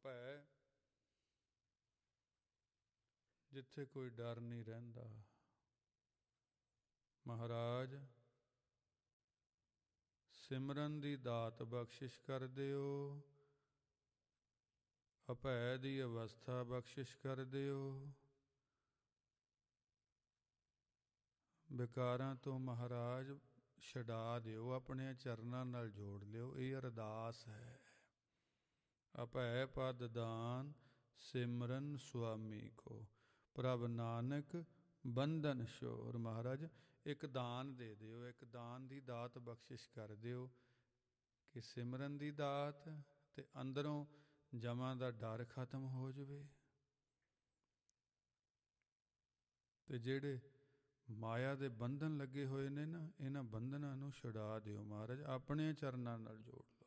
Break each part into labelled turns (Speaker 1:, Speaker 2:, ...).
Speaker 1: ਅਭੈ ਜਿੱਥੇ ਕੋਈ ਡਰ ਨਹੀਂ ਰਹਿੰਦਾ। ਮਹਾਰਾਜ ਸਿਮਰਨ ਦੀ ਦਾਤ ਬਖਸ਼ਿਸ਼ ਕਰ ਦਿਓ, ਅਭੈ ਦੀ ਅਵਸਥਾ ਬਖਸ਼ਿਸ਼ ਕਰ ਦਿਓ। ਵਿਕਾਰਾਂ ਤੋਂ ਮਹਾਰਾਜ ਛਡਾ ਦਿਓ, ਆਪਣੇ ਚਰਨਾਂ ਨਾਲ ਜੋੜ ਲਿਓ। ਇਹ ਅਰਦਾਸ ਹੈ। ਅਭੈ ਪਦ ਦਾਨ ਸਿਮਰਨ ਸੁਆਮੀ ਕੋ, ਪ੍ਰਭ ਨਾਨਕ ਬੰਧਨ ਛੋਰ। ਮਹਾਰਾਜ ਇੱਕ ਦਾਨ ਦੇ ਦਿਓ, ਇੱਕ ਦਾਨ ਦੀ ਦਾਤ ਬਖਸ਼ਿਸ਼ ਕਰ ਦਿਓ ਕਿ ਸਿਮਰਨ ਦੀ ਦਾਤ ਤੇ ਅੰਦਰੋਂ ਜਮਾਂ ਦਾ ਡਰ ਖਤਮ ਹੋ ਜਾਵੇ। ਤੇ ਜਿਹੜੇ ਮਾਇਆ ਦੇ ਬੰਧਨ ਲੱਗੇ ਹੋਏ ਨੇ ਨਾ, ਇਹਨਾਂ ਬੰਧਨਾਂ ਨੂੰ ਛੁਡਾ ਦਿਓ ਮਹਾਰਾਜ, ਆਪਣੇ ਚਰਨਾਂ ਨਾਲ ਜੋੜ ਲਓ।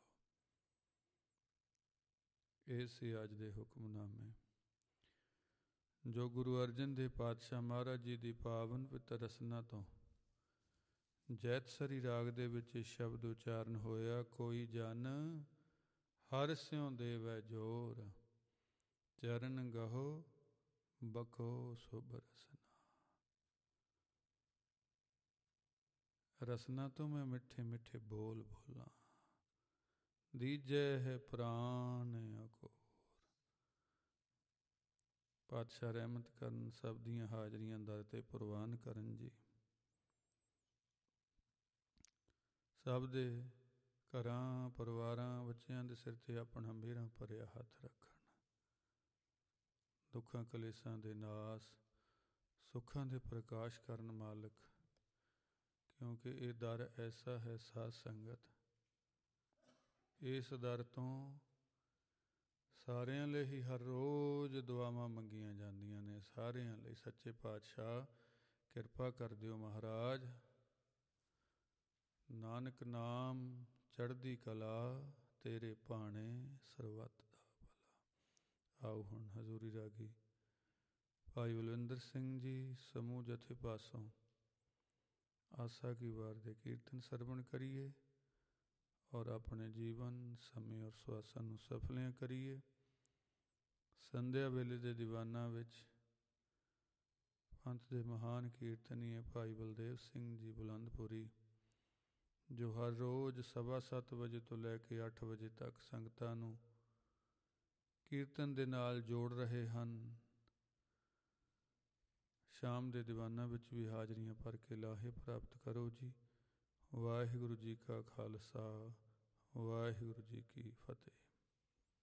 Speaker 1: ਇਹ ਸੀ ਅੱਜ ਦੇ ਹੁਕਮਨਾਮੇ ਜੋ ਗੁਰੂ ਅਰਜਨ ਦੇਵ ਪਾਤਸ਼ਾਹ ਮਹਾਰਾਜ ਜੀ ਦੀ ਪਾਵਨ ਪਵਿੱਤਰ ਰਸਨਾ ਤੋਂ ਜੈਤਸਰੀ ਰਾਗ ਦੇ ਵਿੱਚ ਸ਼ਬਦ ਉਚਾਰਨ ਹੋਇਆ। ਕੋਈ ਜਨ ਹਰਿ ਸਿਉ ਦੇਵੈ ਜੋਰ, ਚਰਨ ਗਹੋ ਬਖੋ ਸੁਭ ਰਸਨਾ। ਰਸਨਾ ਤੋਂ ਮੈਂ ਮਿੱਠੇ ਮਿੱਠੇ ਬੋਲ ਬੋਲਾਂ, ਦੀਜੈ ਹੈ ਪ੍ਰਾਨ ਅਕੋਰ। ਪਾਤਸ਼ਾਹ ਰਹਿਮਤ ਕਰਨ, ਸਭ ਦੀਆਂ ਹਾਜ਼ਰੀਆਂ ਦਰ 'ਤੇ ਪ੍ਰਵਾਨ ਕਰਨ ਜੀ। ਸਭ ਦੇ ਘਰਾਂ ਪਰਿਵਾਰਾਂ ਬੱਚਿਆਂ ਦੇ ਸਿਰ 'ਤੇ ਆਪਣਾ ਮਿਹਰਾਂ ਭਰਿਆ ਹੱਥ ਰੱਖਣ। ਦੁੱਖਾਂ ਕਲੇਸ਼ਾਂ ਦੇ ਨਾਸ, ਸੁੱਖਾਂ ਦੇ ਪ੍ਰਕਾਸ਼ ਕਰਨ ਮਾਲਕ, ਕਿਉਂਕਿ ਇਹ ਦਰ ਐਸਾ ਹੈ ਸਾਧ ਸੰਗਤ, ਇਸ ਦਰ ਤੋਂ ਸਾਰਿਆਂ ਲਈ ਹੀ ਹਰ ਰੋਜ਼ ਦੁਆਵਾਂ ਮੰਗੀਆਂ ਜਾਂਦੀਆਂ ਨੇ। ਸਾਰਿਆਂ ਲਈ ਸੱਚੇ ਪਾਤਸ਼ਾਹ ਕਿਰਪਾ ਕਰ ਦਿਓ ਮਹਾਰਾਜ। ਨਾਨਕ ਨਾਮ ਚੜ੍ਹਦੀ ਕਲਾ, ਤੇਰੇ ਭਾਣੇ ਸਰਬੱਤ ਦਾ ਭਲਾ। ਆਓ ਹੁਣ ਹਜ਼ੂਰੀ ਰਾਗੀ ਭਾਈ ਬਲਵਿੰਦਰ ਸਿੰਘ ਜੀ ਸਮੂਹ ਜਥੇ ਪਾਸੋਂ ਆਸਾ ਕੀ ਵਾਰ ਦੇ ਕੀਰਤਨ ਸਰਵਣ ਕਰੀਏ ਔਰ ਆਪਣੇ ਜੀਵਨ ਸਮੇਂ ਔਰ ਸਵਾਸਾਂ ਨੂੰ ਸਫਲਿਆਂ ਕਰੀਏ। ਸੰਧਿਆ ਵੇਲੇ ਦੇ ਦੀਵਾਨਾਂ ਵਿੱਚ ਪੰਥ ਦੇ ਮਹਾਨ ਕੀਰਤਨੀਏ ਭਾਈ ਬਲਦੇਵ ਸਿੰਘ ਜੀ ਬੁਲੰਦਪੁਰੀ, ਜੋ ਹਰ ਰੋਜ਼ 7:15 ਵਜੇ ਤੋਂ ਲੈ ਕੇ 8 ਵਜੇ ਤੱਕ ਸੰਗਤਾਂ ਨੂੰ ਕੀਰਤਨ ਦੇ ਨਾਲ ਜੋੜ ਰਹੇ ਹਨ। ਸ਼ਾਮ ਦੇ ਦੀਵਾਨਾਂ ਵਿੱਚ ਵੀ ਹਾਜ਼ਰੀਆਂ ਭਰ ਕੇ ਲਾਹੇ ਪ੍ਰਾਪਤ ਕਰੋ ਜੀ। ਵਾਹਿਗੁਰੂ ਜੀ ਕਾ ਖਾਲਸਾ, ਵਾਹਿਗੁਰੂ ਜੀ ਕੀ ਫਤਿਹ।